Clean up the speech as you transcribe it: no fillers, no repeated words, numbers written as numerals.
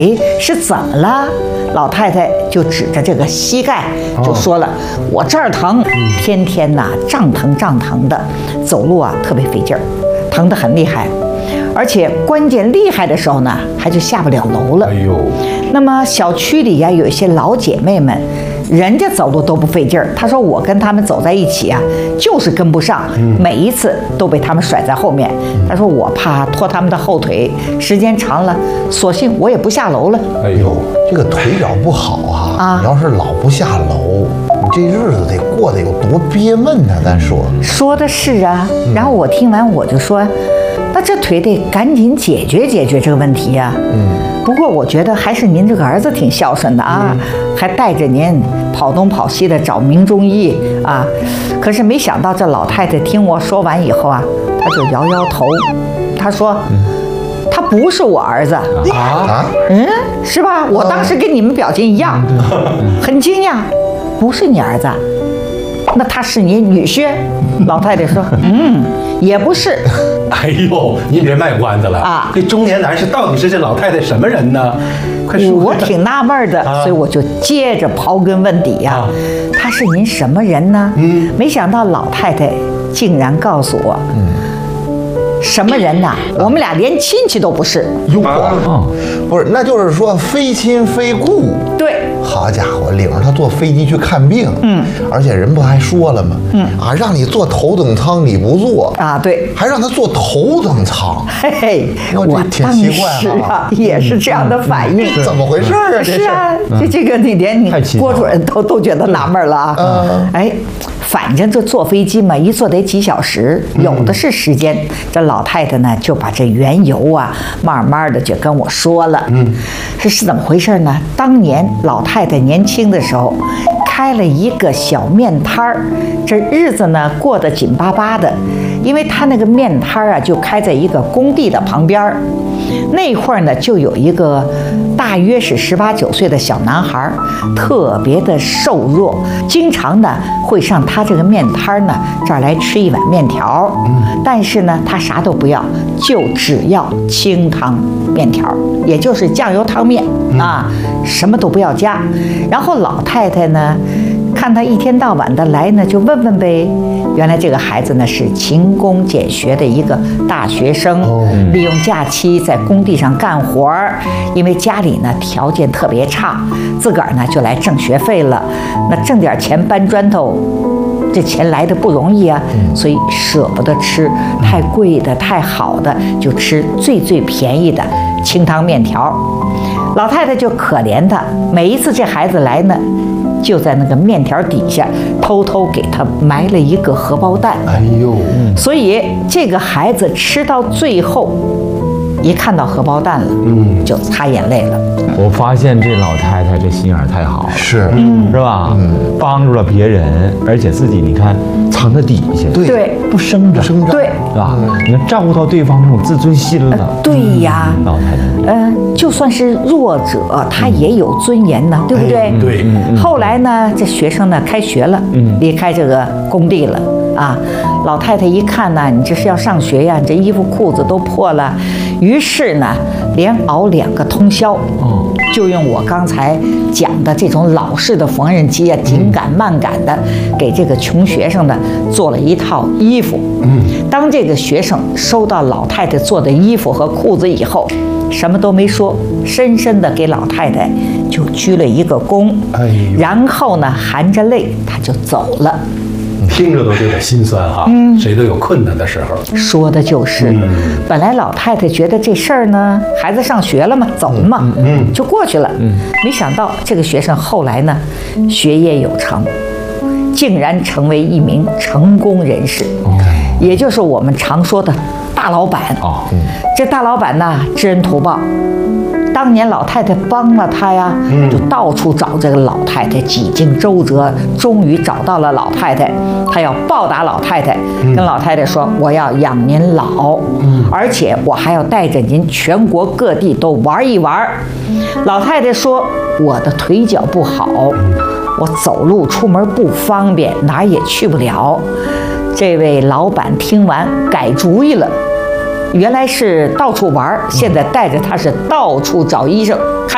是怎么了？老太太就指着这个膝盖就说了：“我这儿疼，天天呐胀疼的，走路啊特别费劲儿，疼得很厉害。而且关键厉害的时候呢，还就下不了楼了。” 哎呦， 那么小区里呀，有一些老姐妹们，人家走路都不费劲儿。她说我跟他们走在一起啊，就是跟不上，每一次都被他们甩在后面。她说我怕拖他们的后腿，时间长了，索性我也不下楼了。 哎呦， 这个腿脚不好啊，你要是老不下楼，你这日子得过得有多憋闷呢？咱说的是啊。然后我听完我就说，那这腿得赶紧解决这个问题呀。不过我觉得还是您这个儿子挺孝顺的啊，还带着您跑东跑西的找名中医啊。可是没想到这老太太听我说完以后啊，她就摇摇头，她说：“他不是我儿子啊， 是吧？我当时跟你们表情一样，很惊讶，不是你儿子，那他是你女婿？”老太太说：“也不是。” 哎呦，您别卖关子了啊！这中年男士到底是这老太太什么人呢？快说！ 我挺纳闷的，所以我就接着刨根问底呀。他是您什么人呢？没想到老太太竟然告诉我，什么人呐？我们俩连亲戚都不是。 哟，不是，那就是说非亲非故。 对。 好家伙，领着他坐飞机去看病，而且人不还说了吗？让你坐头等舱你不坐啊，对， 还让他坐头等舱， 嘿嘿，我当时啊也是这样的反应， 怎么回事啊？ 是啊，这个你连你郭主任都觉得纳闷了啊，哎。反正这坐飞机嘛，一坐得几小时，有的是时间。这老太太呢，就把这缘由啊，慢慢的就跟我说了。是怎么回事呢？当年老太太年轻的时候，开了一个小面摊儿，这日子呢过得紧巴巴的，因为她那个面摊儿啊，就开在一个工地的旁边儿。那会儿呢，就有一个大约是18、19岁的小男孩，特别的瘦弱，经常呢会上他这个面摊呢这儿来吃一碗面条，但是呢他啥都不要，就只要清汤面条，也就是酱油汤面啊，什么都不要加。然后老太太呢，看他一天到晚的来呢，就问问呗。原来这个孩子呢是勤工俭学的一个大学生，利用假期在工地上干活儿，因为家里呢条件特别差，自个儿呢就来挣学费了。那挣点钱搬砖头，这钱来的不容易啊，所以舍不得吃太贵的、太好的，就吃最便宜的清汤面条。老太太就可怜他，每一次这孩子来呢，就在那个面条底下偷偷给他埋了一个荷包蛋。 哎呦， 所以这个孩子吃到最后，一看到荷包蛋了，就擦眼泪了。 我发现这老太太这心眼太好了， 是吧？帮助了别人，而且自己你看藏在底下， 对， 不声张， 对， 是吧？你看照顾到对方那种自尊心了。 对呀， 老太太， 就算是弱者，他也有尊严呢，对不对？ 对。 后来呢，这学生呢开学了，离开这个工地了啊。老太太一看呢，你这是要上学呀，你这衣服裤子都破了，于是呢，连熬2个通宵。就用我刚才讲的这种老式的缝纫机啊，紧赶慢赶的，给这个穷学生呢做了一套衣服。当这个学生收到老太太做的衣服和裤子以后，什么都没说，深深的给老太太就鞠了一个躬，然后呢含着泪他就走了。 听着都有点心酸哈，谁都有困难的时候。 说的就是，本来老太太觉得这事儿呢，孩子上学了嘛，走了嘛，就过去了。没想到这个学生后来呢，学业有成，竟然成为一名成功人士，也就是我们常说的大老板。这大老板呢，知恩图报。当年老太太帮了他呀，就到处找这个老太太，几经周折，终于找到了老太太。他要报答老太太，跟老太太说：“我要养您老，而且我还要带着您全国各地都玩一玩。”老太太说：“我的腿脚不好，我走路出门不方便，哪儿也去不了。”这位老板听完改主意了。原来是到处玩，现在带着他是到处找医生看